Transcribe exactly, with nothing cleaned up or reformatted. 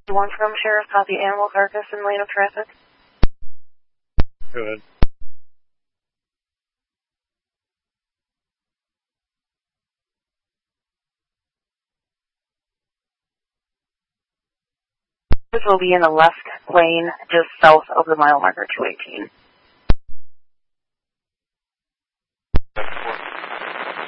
One from Sheriff, copy animal carcass in lane of traffic. Go ahead. This will be in the left lane, just south of the mile marker two eighteen.